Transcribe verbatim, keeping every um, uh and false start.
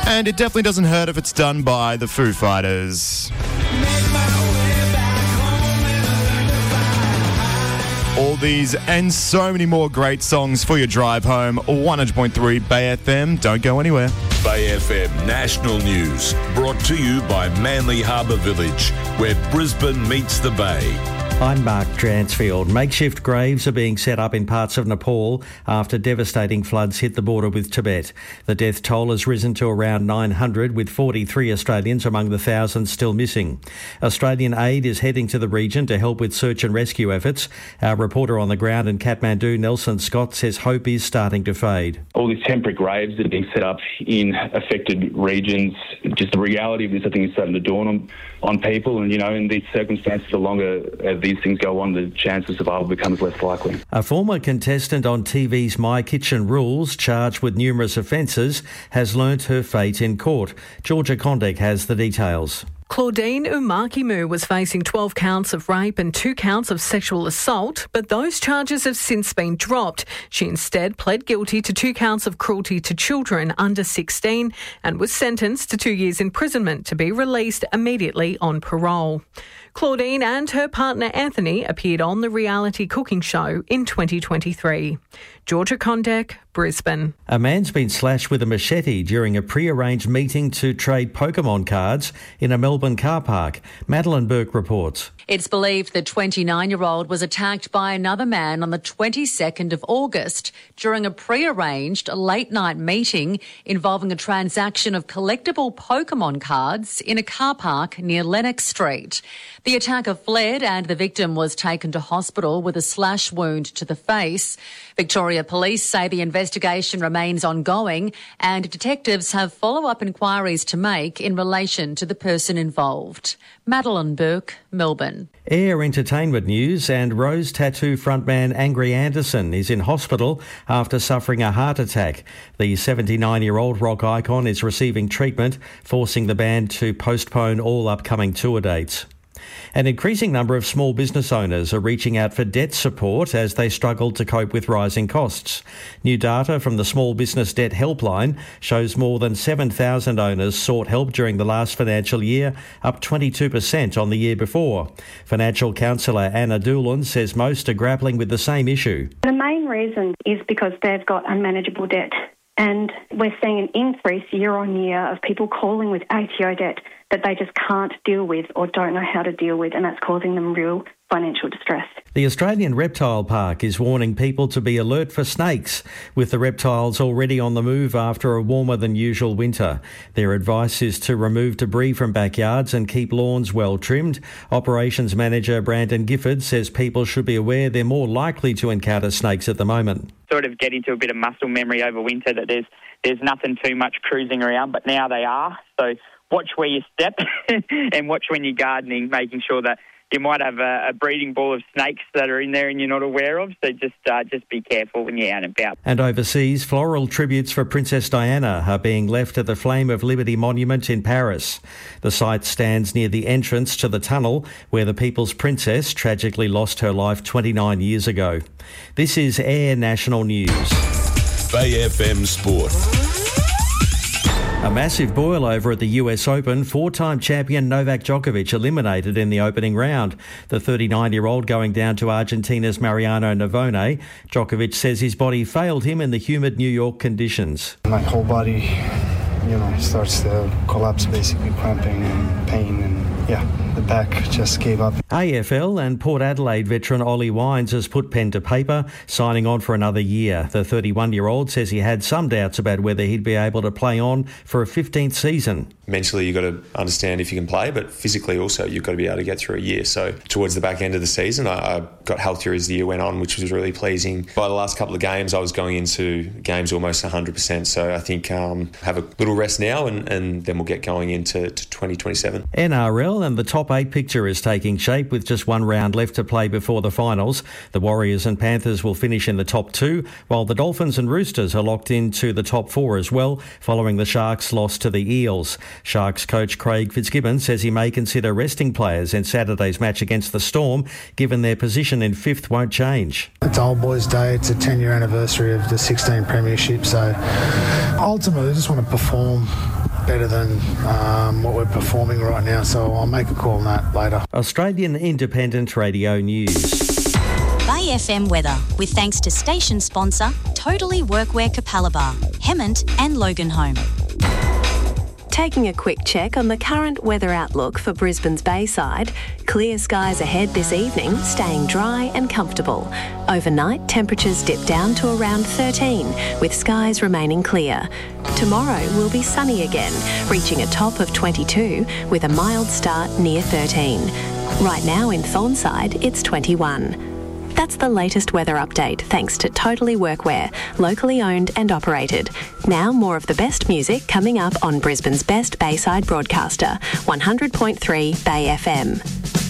And it definitely doesn't hurt if it's done by the Foo Fighters. All these and so many more great songs for your drive home. one hundred point three Bay F M. Don't go anywhere. Bay F M National News, brought to you by Manly Harbour Village, where Brisbane meets the Bay. I'm Mark Dransfield. Makeshift graves are being set up in parts of Nepal after devastating floods hit the border with Tibet. The death toll has risen to around nine hundred, with forty-three Australians among the thousands still missing. Australian aid is heading to the region to help with search and rescue efforts. Our reporter on the ground in Kathmandu, Nelson Scott, says hope is starting to fade. All these temporary graves that are being set up in affected regions, just the reality of this, I think, is starting to dawn on, on people. And, you know, in these circumstances, the longer uh, these things go on, the chance of survival becomes less likely. A former contestant on T V's My Kitchen Rules, charged with numerous offences, has learnt her fate in court. Georgia Condek has the details. Claudine Umakimu was facing twelve counts of rape and two counts of sexual assault, but those charges have since been dropped. She instead pled guilty to two counts of cruelty to children under sixteen and was sentenced to two years imprisonment to be released immediately on parole. Claudine and her partner Anthony appeared on the reality cooking show in twenty twenty-three. Georgia Condek, Brisbane. A man's been slashed with a machete during a pre-arranged meeting to trade Pokemon cards in a Melbourne car park. Madeline Burke reports. It's believed the twenty-nine-year-old was attacked by another man on the twenty-second of August during a pre-arranged late-night meeting involving a transaction of collectible Pokemon cards in a car park near Lennox Street. The attacker fled and the victim was taken to hospital with a slash wound to the face. Victoria Police say the investigation remains ongoing and detectives have follow-up inquiries to make in relation to the person involved. Madeline Burke, Melbourne. Air entertainment news, and Rose Tattoo frontman Angry Anderson is in hospital after suffering a heart attack. The seventy-nine-year-old rock icon is receiving treatment, forcing the band to postpone all upcoming tour dates. An increasing number of small business owners are reaching out for debt support as they struggle to cope with rising costs. New data from the Small Business Debt Helpline shows more than seven thousand owners sought help during the last financial year, up twenty-two percent on the year before. Financial counsellor Anna Doolan says most are grappling with the same issue. The main reason is because they've got unmanageable debt, and we're seeing an increase year on year of people calling with A T O debt that they just can't deal with or don't know how to deal with, and that's causing them real financial distress. The Australian Reptile Park is warning people to be alert for snakes, with the reptiles already on the move after a warmer than usual winter. Their advice is to remove debris from backyards and keep lawns well trimmed. Operations Manager Brandon Gifford says people should be aware they're more likely to encounter snakes at the moment. Sort of get into a bit of muscle memory over winter that there's there's nothing too much cruising around, but now they are. So watch where you step and watch when you're gardening, making sure that you might have a, a breeding ball of snakes that are in there and you're not aware of. So just uh, just be careful when you're out and about. And overseas, floral tributes for Princess Diana are being left at the Flame of Liberty Monument in Paris. The site stands near the entrance to the tunnel where the People's Princess tragically lost her life twenty-nine years ago. This is Air National News. Bay F M Sport. A massive boil-over at the U S Open. Four-time champion Novak Djokovic eliminated in the opening round. The thirty-nine-year-old going down to Argentina's Mariano Navone. Djokovic says his body failed him in the humid New York conditions. My whole body, you know, starts to collapse, basically cramping and pain, and yeah, the back just gave up. A F L and Port Adelaide veteran Ollie Wines has put pen to paper, signing on for another year. The thirty-one-year-old says he had some doubts about whether he'd be able to play on for a fifteenth season. Mentally, you've got to understand if you can play, but physically also you've got to be able to get through a year. So towards the back end of the season, I, I got healthier as the year went on, which was really pleasing. By the last couple of games, I was going into games almost one hundred percent. So I think um, have a little rest now and, and then we'll get going into to twenty twenty-seven. N R L and the top eight picture is taking shape with just one round left to play before the finals. The Warriors and Panthers will finish in the top two, while the Dolphins and Roosters are locked into the top four as well, following the Sharks' loss to the Eels. Sharks coach Craig Fitzgibbon says he may consider resting players in Saturday's match against the Storm, given their position in fifth won't change. It's Old Boys Day. It's a ten-year anniversary of the sixteen premiership, so ultimately I just want to perform better than um, what we're performing right now, so I'll make a call on that later. Australian Independent Radio News. Bay F M weather, with thanks to station sponsor Totally Workwear Capalaba, Hemmant and Loganholme. Taking a quick check on the current weather outlook for Brisbane's Bayside. Clear skies ahead this evening, staying dry and comfortable. Overnight, temperatures dip down to around thirteen, with skies remaining clear. Tomorrow will be sunny again, reaching a top of twenty-two, with a mild start near thirteen. Right now in Thornside, it's twenty-one. That's the latest weather update, thanks to Totally Workwear, locally owned and operated. Now more of the best music coming up on Brisbane's best Bayside broadcaster, one hundred point three Bay F M.